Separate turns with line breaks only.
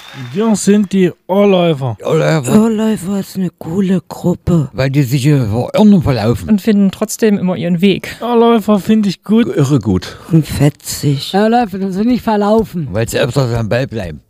Wir sind die Ohrläufer.
Ohrläufer ist eine coole Gruppe.
Weil die sich verirren verlaufen.
Und finden trotzdem immer ihren Weg.
Ohrläufer finde ich gut.
Irre gut.
Und fetzig.
Ohrläufer, das will nicht verlaufen.
Weil sie öfters am Ball bleiben.